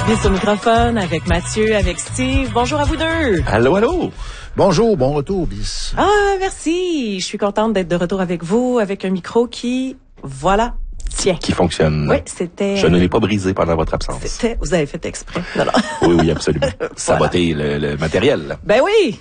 Bis au microphone avec Mathieu, avec Steve. Bonjour à vous deux. Allô, allô. Bonjour, bon retour, Bis. Ah, merci. Je suis contente d'être de retour avec vous, avec un micro qui, voilà, tient. Qui fonctionne. Oui, c'était... Je ne l'ai pas brisé pendant votre absence. Vous avez fait exprès. Non, non. Oui, absolument. Saboter le matériel. Ben oui,